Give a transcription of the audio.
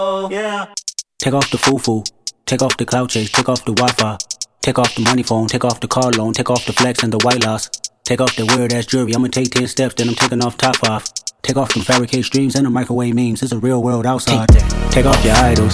Take off the foo-foo, take off the cloud chase, take off the Wi-Fi. Take off the money phone, take off the car loan, take off the flex and the white loss. Take off the weird ass jewelry, I'ma take 10 steps, then I'm taking off top 5. Take off them fabricate streams and the microwave memes, it's a real world outside. Take off your idols,